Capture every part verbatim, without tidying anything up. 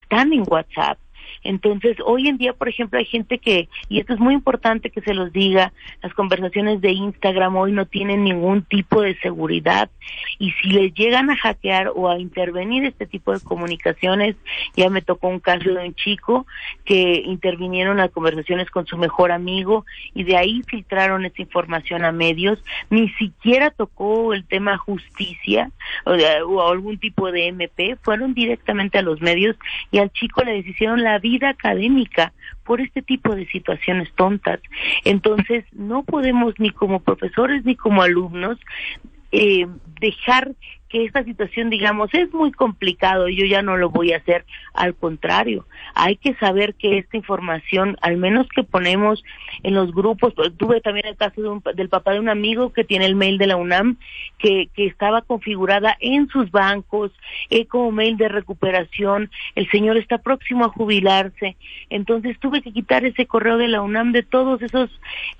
están en WhatsApp. Entonces, hoy en día, por ejemplo, hay gente que, y esto es muy importante que se los diga, las conversaciones de Instagram hoy no tienen ningún tipo de seguridad, y si les llegan a hackear o a intervenir este tipo de comunicaciones, ya me tocó un caso de un chico que intervinieron las conversaciones con su mejor amigo, y de ahí filtraron esa información a medios, ni siquiera tocó el tema justicia, o, o algún tipo de M P, fueron directamente a los medios, y al chico le deshicieron la vida académica por este tipo de situaciones tontas. Entonces, no podemos ni como profesores ni como alumnos eh, dejar que esta situación, digamos, es muy complicado, yo ya no lo voy a hacer. Al contrario, hay que saber que esta información, al menos que ponemos en los grupos, tuve también el caso de un, del papá de un amigo que tiene el mail de la UNAM, que, que estaba configurada en sus bancos, eh, como mail de recuperación, el señor está próximo a jubilarse, entonces tuve que quitar ese correo de la UNAM de todos esos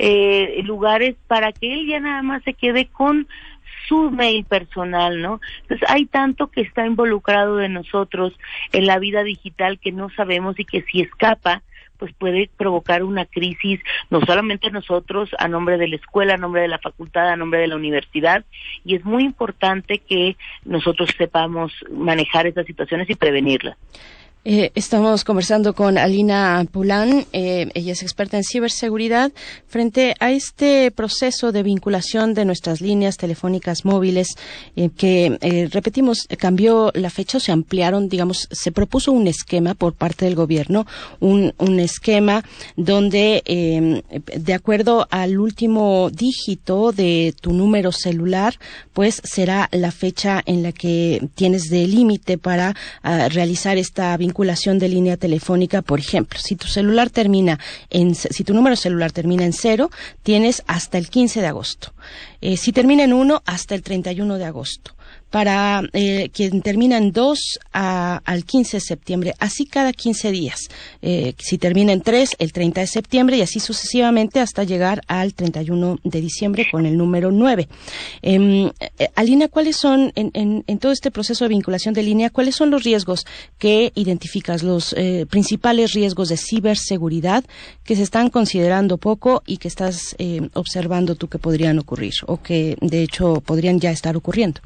eh, lugares para que él ya nada más se quede con su mail personal, ¿no? Entonces hay tanto que está involucrado de nosotros en la vida digital que no sabemos, y que si escapa, pues puede provocar una crisis, no solamente nosotros, a nombre de la escuela, a nombre de la facultad, a nombre de la universidad, y es muy importante que nosotros sepamos manejar estas situaciones y prevenirlas. Eh, estamos conversando con Alina Pulán, eh, ella es experta en ciberseguridad, frente a este proceso de vinculación de nuestras líneas telefónicas móviles, eh, que, eh, repetimos, cambió la fecha, o se ampliaron, digamos, se propuso un esquema por parte del gobierno, un, un esquema donde, eh, de acuerdo al último dígito de tu número celular, pues será la fecha en la que tienes de límite para uh, realizar esta vinculación vinculación de línea telefónica. Por ejemplo, si tu celular termina en, si tu número celular termina en cero, tienes hasta el quince de agosto. Eh, si termina en uno, hasta el treinta y uno de agosto. Para eh, quien termina en dos, a, al quince de septiembre, así cada quince días. Eh, si termina en tres, el treinta de septiembre, y así sucesivamente hasta llegar al treinta y uno de diciembre con el número nueve. Eh, eh, Alina, ¿cuáles son, en, en, en todo este proceso de vinculación de línea, cuáles son los riesgos que identificas, los eh, principales riesgos de ciberseguridad que se están considerando poco y que estás eh, observando tú que podrían ocurrir, o que de hecho podrían ya estar ocurriendo?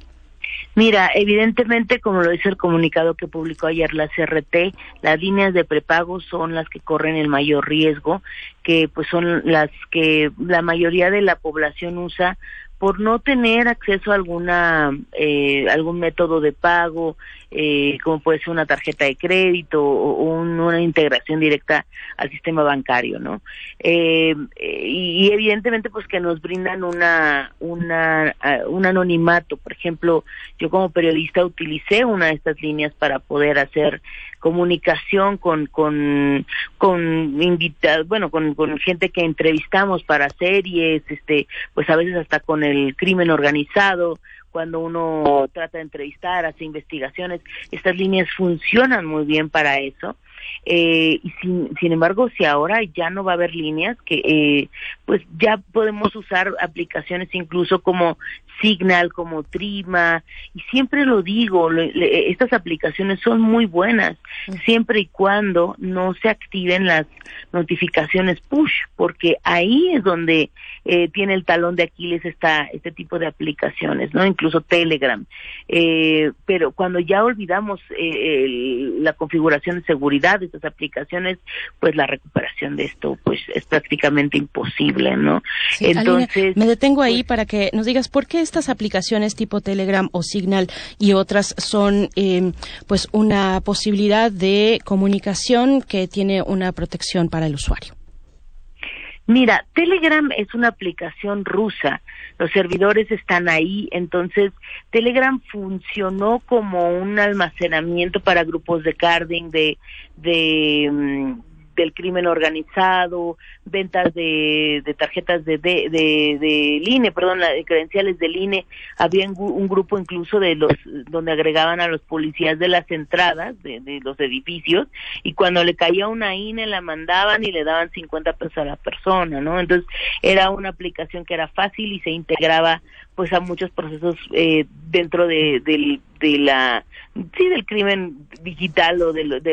Mira, evidentemente, como lo dice el comunicado que publicó ayer la C R T, las líneas de prepago son las que corren el mayor riesgo, que pues son las que la mayoría de la población usa por no tener acceso a alguna eh, algún método de pago, eh, como puede ser una tarjeta de crédito o un, una integración directa al sistema bancario, ¿no? Eh, y, y evidentemente pues que nos brindan una una un anonimato. Por ejemplo, yo como periodista utilicé una de estas líneas para poder hacer comunicación con con con invitados, bueno, con, con gente que entrevistamos para series, este, pues a veces hasta con el crimen organizado. Cuando uno trata de entrevistar, hace investigaciones, estas líneas funcionan muy bien para eso. Eh, y sin, sin embargo, si ahora ya no va a haber líneas, que eh, pues ya podemos usar aplicaciones incluso como Signal, como Trima, y siempre lo digo, le, le, estas aplicaciones son muy buenas, siempre y cuando no se activen las notificaciones push, porque ahí es donde eh, tiene el talón de Aquiles esta, este tipo de aplicaciones, ¿no? Incluso Telegram. Eh, pero cuando ya olvidamos eh, el, la configuración de seguridad de estas aplicaciones, pues la recuperación de esto pues es prácticamente imposible, ¿no? Sí, Entonces, Alina, me detengo ahí pues, para que nos digas por qué estas aplicaciones tipo Telegram o Signal y otras son eh, pues una posibilidad de comunicación que tiene una protección para el usuario. Mira, Telegram es una aplicación rusa, los servidores están ahí, entonces Telegram funcionó como un almacenamiento para grupos de carding, de, de um, del crimen organizado, ventas de, de tarjetas de, de, de, de L I N E, perdón, de credenciales del I N E, había un, un grupo incluso de los, donde agregaban a los policías de las entradas, de, de los edificios, y cuando le caía una I N E la mandaban y le daban cincuenta pesos a la persona, ¿no? Entonces, era una aplicación que era fácil y se integraba pues a muchos procesos eh, dentro de, de, de la, sí, del crimen digital o de, de